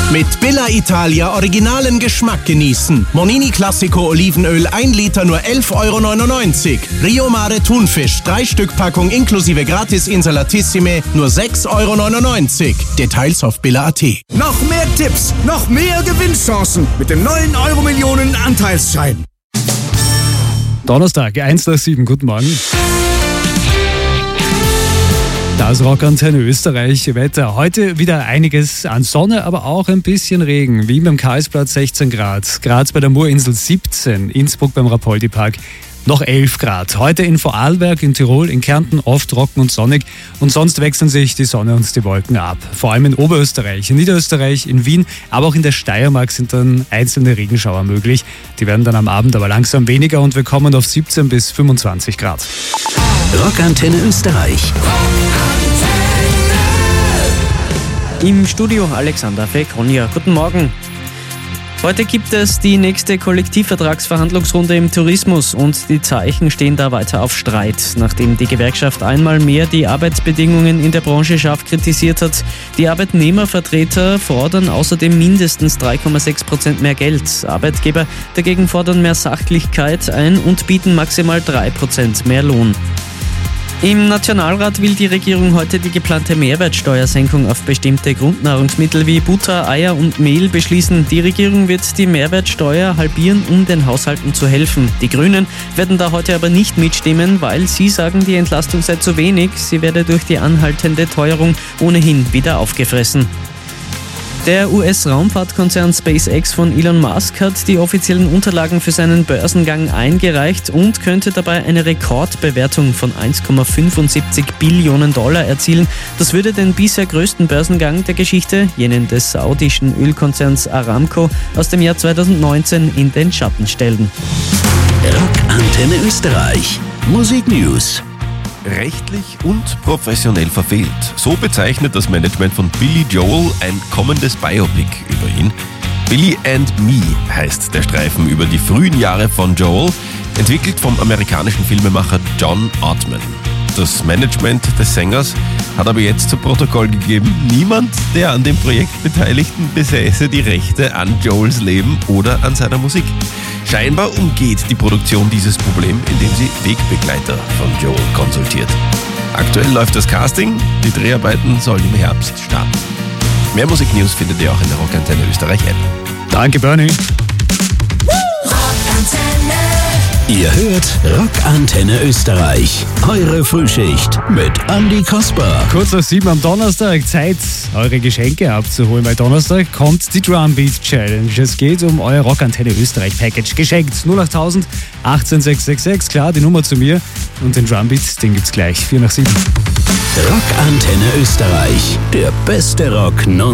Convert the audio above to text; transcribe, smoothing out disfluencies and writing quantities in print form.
Mit Billa Italia originalen Geschmack genießen. Monini Classico Olivenöl 1 Liter nur 11,99 €. Rio Mare Thunfisch 3 Stück Packung inklusive Gratis Insalatissime nur 6,99 €. Details auf billa.at. Noch mehr Tipps, noch mehr Gewinnchancen mit dem neuen Euro-Millionen Anteilsschein. Donnerstag, 1:07, guten Morgen. Das Rockantenne Österreich Wetter. Heute wieder einiges an Sonne, aber auch ein bisschen Regen. Wien beim Karlsplatz 16 Grad, Graz bei der Murinsel 17, Innsbruck beim Rapoldi-Park noch 11 Grad. Heute in Vorarlberg, in Tirol, in Kärnten oft trocken und sonnig und sonst wechseln sich die Sonne und die Wolken ab. Vor allem in Oberösterreich, in Niederösterreich, in Wien, aber auch in der Steiermark sind dann einzelne Regenschauer möglich. Die werden dann am Abend aber langsam weniger und wir kommen auf 17 bis 25 Grad. Rockantenne Österreich. Im Studio Alexander Fekronia. Guten Morgen. Heute gibt es die nächste Kollektivvertragsverhandlungsrunde im Tourismus und die Zeichen stehen da weiter auf Streit. Nachdem die Gewerkschaft einmal mehr die Arbeitsbedingungen in der Branche scharf kritisiert hat. Die Arbeitnehmervertreter fordern außerdem mindestens 3,6% mehr Geld. Arbeitgeber dagegen fordern mehr Sachlichkeit ein und bieten maximal 3% mehr Lohn. Im Nationalrat will die Regierung heute die geplante Mehrwertsteuersenkung auf bestimmte Grundnahrungsmittel wie Butter, Eier und Mehl beschließen. Die Regierung wird die Mehrwertsteuer halbieren, um den Haushalten zu helfen. Die Grünen werden da heute aber nicht mitstimmen, weil sie sagen, die Entlastung sei zu wenig. Sie werde durch die anhaltende Teuerung ohnehin wieder aufgefressen. Der US-Raumfahrtkonzern SpaceX von Elon Musk hat die offiziellen Unterlagen für seinen Börsengang eingereicht und könnte dabei eine Rekordbewertung von 1,75 Billionen $ erzielen. Das würde den bisher größten Börsengang der Geschichte, jenen des saudischen Ölkonzerns Aramco, aus dem Jahr 2019 in den Schatten stellen. Rockantenne Österreich. Musik News. Rechtlich und professionell verfehlt. So bezeichnet das Management von Billy Joel ein kommendes Biopic über ihn. Billy and Me heißt der Streifen über die frühen Jahre von Joel, entwickelt vom amerikanischen Filmemacher John Ottman. Das Management des Sängers hat aber jetzt zu Protokoll gegeben, niemand der an dem Projekt Beteiligten besäße die Rechte an Joels Leben oder an seiner Musik. Scheinbar umgeht die Produktion dieses Problem, indem sie Wegbegleiter von Joel konsultiert. Aktuell läuft das Casting, die Dreharbeiten sollen im Herbst starten. Mehr Musiknews findet ihr auch in der Rockantenne Österreich App. Danke, Bernie. Ihr hört Rockantenne Österreich. Eure Frühschicht mit Andi Kasper. Kurz nach 7 am Donnerstag, Zeit, eure Geschenke abzuholen. Bei Donnerstag kommt die Drumbeat Challenge. Es geht um euer Rockantenne Österreich Package. Geschenkt 08000 18666. Klar, die Nummer zu mir. Und den Drumbeat, den gibt's gleich. 4 nach 7. Rockantenne Österreich. Der beste Rock